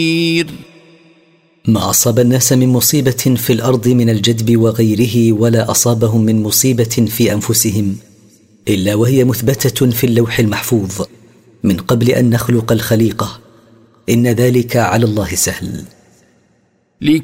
ما أصاب الناس من مصيبة في الأرض من الجدب وغيره ولا أصابهم من مصيبة في أنفسهم إلا وهي مثبتة في اللوح المحفوظ من قبل أن نخلق الخليقة. إن ذلك على الله سهل.